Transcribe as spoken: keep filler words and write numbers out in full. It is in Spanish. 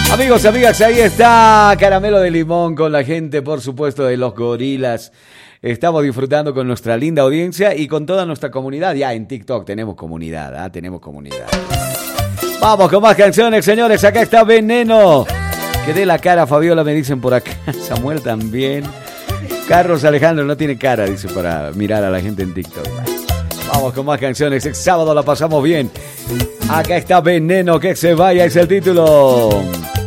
Amigos, amigas, ahí está Caramelo de Limón con la gente, por supuesto, de Los Gorilas. Estamos disfrutando con nuestra linda audiencia y con toda nuestra comunidad. Ya en TikTok tenemos comunidad, ¿ah? Tenemos comunidad. Vamos con más canciones, señores. Acá está Veneno. Que dé la cara, Fabiola, me dicen por acá. Samuel también. Carlos Alejandro no tiene cara, dice, para mirar a la gente en TikTok. Vamos con más canciones. El sábado la pasamos bien. Acá está Veneno, que se vaya, es el título.